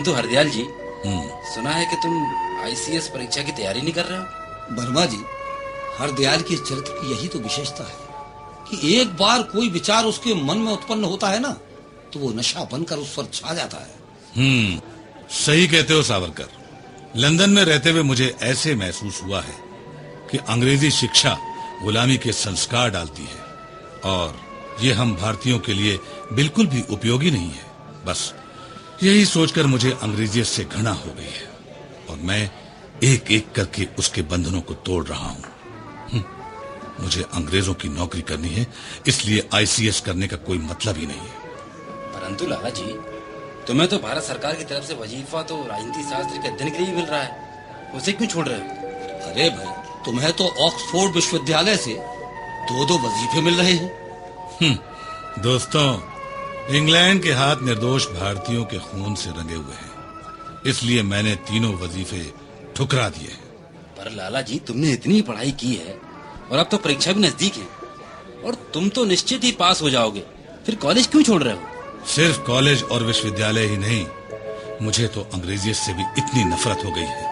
तो हरदयाल जी, सुना है कि तुम आईसीएस परीक्षा की तैयारी नहीं कर रहे हो। वर्मा जी, हरदयाल के चरित्र की यही तो विशेषता है कि एक बार कोई विचार उसके मन में उत्पन्न होता है ना, तो वो नशा बनकर उस पर छा जाता है। सही कहते हो सावरकर। लंदन में रहते हुए मुझे ऐसे महसूस हुआ है कि अंग्रेजी शिक्षा गुलामी के संस्कार डालती है और ये हम भारतीयों के लिए बिल्कुल भी उपयोगी नहीं है। बस यही सोचकर मुझे अंग्रेजियत से घृणा हो गई है और मैं एक एक करके उसके बंधनों को तोड़ रहा हूं। मुझे अंग्रेजों की नौकरी करनी है, इसलिए आईसीएस करने का कोई मतलब ही नहीं है। परंतु लाला जी, तुम्हें तो भारत सरकार की तरफ से वजीफा तो राजनीति शास्त्र के अध्ययन के लिए भी मिल रहा है, उसे क्यों छोड़ रहे हो? अरे भाई, तुम्हें तो ऑक्सफोर्ड विश्वविद्यालय से दो वजीफे मिल रहे हैं। दोस्तों, इंग्लैंड के हाथ निर्दोष भारतीयों के खून से रंगे हुए हैं, इसलिए मैंने तीनों वजीफे ठुकरा दिए। पर लाला जी, तुमने इतनी पढ़ाई की है और अब तो परीक्षा भी नजदीक है और तुम तो निश्चित ही पास हो जाओगे, फिर कॉलेज क्यों छोड़ रहे हो? सिर्फ कॉलेज और विश्वविद्यालय ही नहीं, मुझे तो अंग्रेजियत से भी इतनी नफरत हो गई है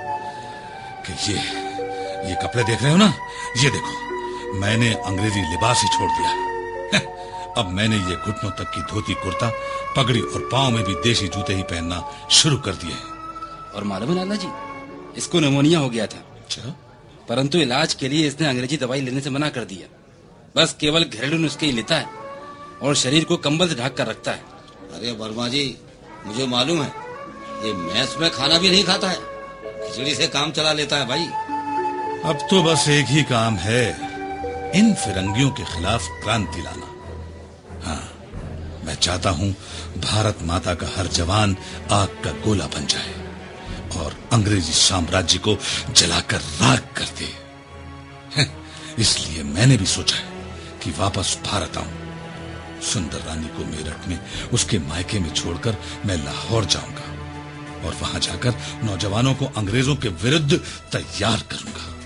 कि ये कपड़े देख रहे हो ना, ये देखो, मैंने अंग्रेजी लिबास ही छोड़ दिया है। अब मैंने ये घुटनों तक की धोती कुर्ता, पगड़ी और पांव में भी देशी जूते ही पहनना शुरू कर दिए हैं। और मालूम है लाला जी, इसको निमोनिया हो गया था। अच्छा? परंतु इलाज के लिए इसने अंग्रेजी दवाई लेने से मना कर दिया। बस केवल घरेलू नुस्खे ही लेता है और शरीर को कंबल से ढक कर रखता है। अरे वर्मा जी, मुझे मालूम है, ये मैस में खाना भी नहीं खाता है, खिचड़ी से काम चला लेता है भाई। अब तो बस एक ही काम है, इन फिरंगियों के खिलाफ क्रांति लाना। हाँ, मैं चाहता हूं भारत माता का हर जवान आग का गोला बन जाए और अंग्रेजी साम्राज्य को जलाकर राख कर दे। इसलिए मैंने भी सोचा है कि वापस भारत आऊं। सुंदर रानी को मेरठ में उसके मायके में छोड़कर मैं लाहौर जाऊंगा और वहां जाकर नौजवानों को अंग्रेजों के विरुद्ध तैयार करूंगा।